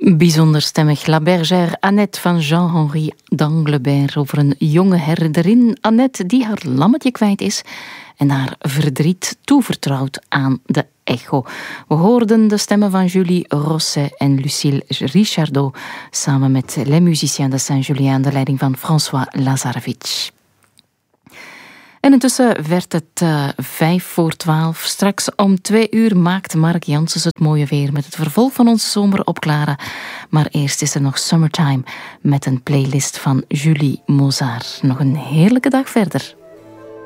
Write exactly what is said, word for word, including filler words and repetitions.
Bijzonder stemmig. La Bergère Annette van Jean-Henri d'Anglebert over een jonge herderin. Annette die haar lammetje kwijt is en haar verdriet toevertrouwt aan de echo. We hoorden de stemmen van Julie Rosset en Lucille Richardot samen met Les Musiciens de Saint-Julien aan de leiding van François Lazarevic. En intussen werd het uh, vijf voor twaalf. Straks om twee uur maakt Mark Janssens het mooie weer met het vervolg van onze zomer opklaren. Maar eerst is er nog Summertime met een playlist van Julie Mozart. Nog een heerlijke dag verder.